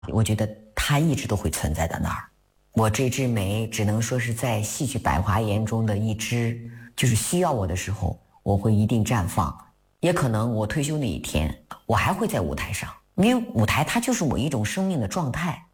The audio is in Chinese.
我觉得它一直都会存在在那儿。我这枝梅只能说是在戏曲百花园中的一枝，就是需要我的时候，我会一定绽放。也可能我退休那一天，我还会在舞台上，因为舞台它就是我一种生命的状态。